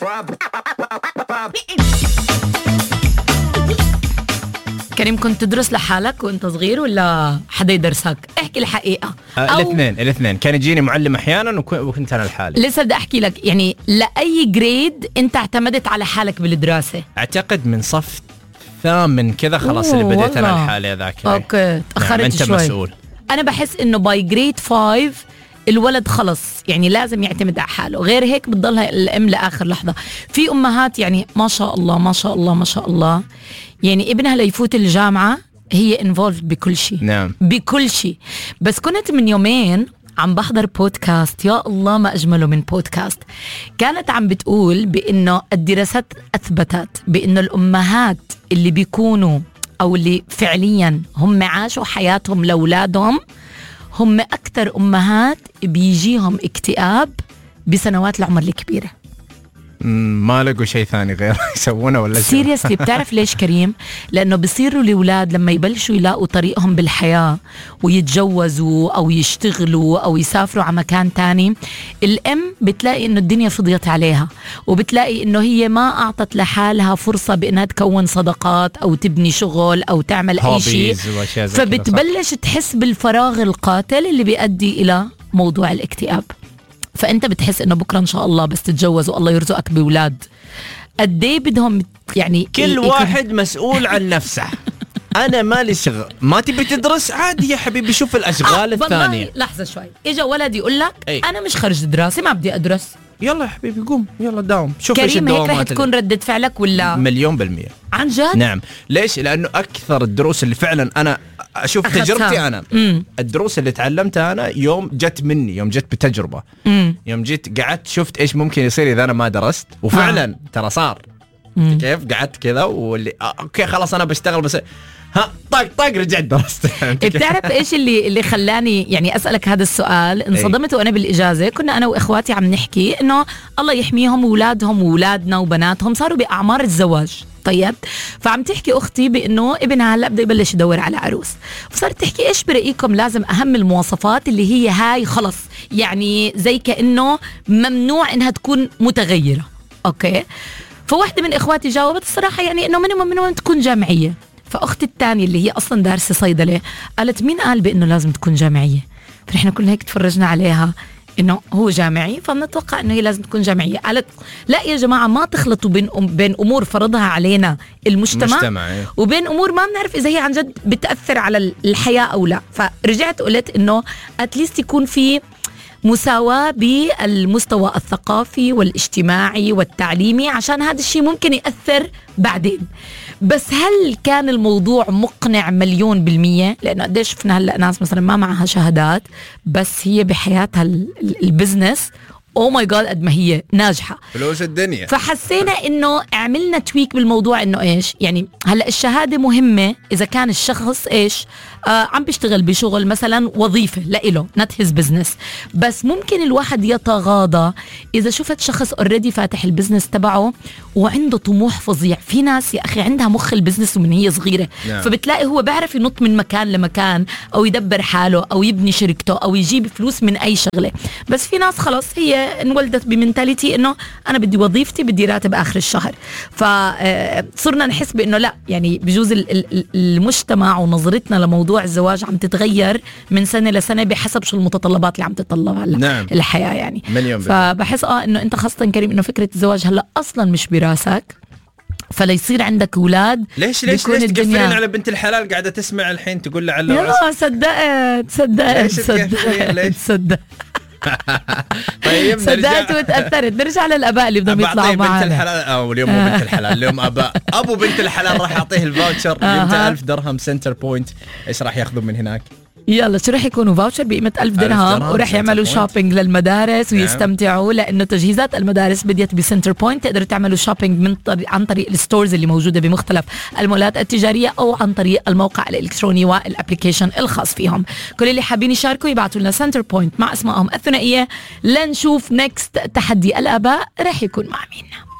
كريم، كنت تدرس لحالك وانت صغير ولا حدا يدرسك؟ احكي الحقيقة. الاثنين كان يجيني معلم احيانا وكنت انا لحالي. لسه بدي احكي لك، يعني لأي جريد انت اعتمدت على حالك بالدراسة؟ اعتقد من صف 8 كذا خلاص اللي بديت انا لحالي ذاك. اوكي، تأخرت انت شوي. مسؤول. انا بحس انه باي جريد 5 الولد خلص يعني لازم يعتمد على حاله، غير هيك بتضلها الام لاخر لحظه. في امهات يعني ما شاء الله ما شاء الله ما شاء الله، يعني ابنها ليفوت الجامعه هي انفولف بكل شيء. نعم، بكل شيء. بس كنت من يومين عم بحضر بودكاست، يا الله ما أجمله من بودكاست، كانت عم بتقول بأنه الدراسات أثبتت بأنه الأمهات اللي بيكونوا أو اللي فعليا هم عاشوا حياتهم لأولادهم هم أكتر أمهات بيجيهم اكتئاب بسنوات العمر الكبيرة. ما لقوا شيء ثاني غير يسوونه ولا شيء. سيريسلي. بتعرف ليش كريم؟ لأنه بيصيروا الأولاد لما يبلشوا يلاقوا طريقهم بالحياة ويتجوزوا أو يشتغلوا أو يسافروا على مكان تاني، الأم بتلاقي إنه الدنيا فضيت عليها، وبتلاقي إنه هي ما أعطت لحالها فرصة بإنها تكون صداقات أو تبني شغل أو تعمل أي شيء، فبتبلش تحس بالفراغ القاتل اللي بيؤدي إلى موضوع الاكتئاب. فأنت بتحس إنه بكرة إن شاء الله بس تتجوز والله يرزقك بأولاد قديه بدهم يعني كل واحد مسؤول عن نفسه. أنا مالي شغل، ما تبي تدرس عادي يا حبيبي، شوف الأشغال الثانية. لحظة شوي، إجا ولد يقول لك أنا مش خرج دراسي ما بدي أدرس، يلا يا حبيبي قوم يلا داوم. شوف ايش كريم، هيك رح تكون ردة فعلك ولا؟ 1,000,000%. عن جد؟ نعم. ليش؟ لأنه أكثر الدروس اللي فعلا أنا أشوف تجربتي أنا الدروس اللي تعلمتها أنا يوم جت مني، يوم جت بتجربة. يوم جيت قعدت شفت إيش ممكن يصير إذا أنا ما درست، وفعلا ترى صار. كيف قعدت كذا واللي أوكي خلاص أنا بشتغل، بس ها طق رجعت درست. بتعرف ايش اللي خلاني يعني اسالك هذا السؤال؟ انصدمت وانا بالاجازه، كنا انا واخواتي عم نحكي انه الله يحميهم واولادهم واولادنا وبناتهم صاروا باعمار الزواج. طيب، فعم تحكي اختي بانه ابنها هلا بده يبلش يدور على عروس، فصارت تحكي ايش برايكم لازم اهم المواصفات اللي هي هاي خلص يعني زي كانه ممنوع انها تكون متغيره. اوكي، فواحده من اخواتي جاوبت الصراحه يعني انه مينيمم تكون جامعيه. فأختي الثانية اللي هي أصلا دارسة صيدلة قالت مين قال بأنه لازم تكون جامعية؟ فنحن كلنا هيك تفرجنا عليها إنه هو جامعي فبنتوقع إنه هي لازم تكون جامعية. قالت لا يا جماعة، ما تخلطوا بين أمور فرضها علينا المجتمع وبين أمور ما بنعرف إذا هي عن جد بتأثر على الحياة أو لا. فرجعت قلت إنه أتليست يكون في مساواة بالمستوى الثقافي والاجتماعي والتعليمي، عشان هذا الشيء ممكن يأثر بعدين. بس هل كان الموضوع مقنع 1,000,000%؟ لأنه قديش شفنا هلأ ناس مثلا ما معها شهادات بس هي بحياتها البزنس او ماي جاد قد ما هي ناجحه، فلوس الدنيا. فحسينا انه عملنا تويك بالموضوع، انه ايش يعني هلا الشهاده مهمه اذا كان الشخص ايش عم بيشتغل بشغل مثلا وظيفه لإله not his business، بس ممكن الواحد يتغاضى اذا شفت شخص اوريدي فاتح البزنس تبعه وعنده طموح فظيع. في ناس يا اخي عندها مخ البزنس ومن هي صغيره فبتلاقي هو بيعرف ينط من مكان لمكان او يدبر حاله او يبني شركته او يجيب فلوس من اي شغله. بس في ناس خلاص هي انولدت بمنتاليتي انه انا بدي وظيفتي بدي راتب اخر الشهر، فصرنا نحس بانه لا يعني بجوز المجتمع ونظرتنا لموضوع الزواج عم تتغير من سنه لسنه بحسب شو المتطلبات اللي عم تتطلبها هلا الحياه يعني. فبحس انه انت خاصه كريم انه فكره الزواج هلا اصلا مش براسك، فليصير عندك اولاد. ليش تقفلين على بنت الحلال قاعده تسمع الحين تقول لعل يلا صدقت طيب صدقت وتأثرت. نرجع للآباء اللي بدهم يطلعوا معنا. بنت الحلال او اليوم مو بنت الحلال، اليوم ابو بنت الحلال راح اعطيه الفاوتشر قيمته 1000 درهم سنتر بوينت. ايش راح ياخذوا من هناك؟ يلا شو رح يكونوا فاوتشر بقيمة 1000 درهم ورح يعملوا شوبينج للمدارس ويستمتعوا، لأنه تجهيزات المدارس بديت بسنتر بوينت. تقدروا تعملوا شوبينج عن طريق الستورز اللي موجودة بمختلف المولات التجارية أو عن طريق الموقع الإلكتروني والأبليكيشن الخاص فيهم. كل اللي حابين يشاركوا يبعتوا لنا سنتر بوينت مع اسمائهم الثنائية لنشوف نيكست تحدي الآباء رح يكون مع مين.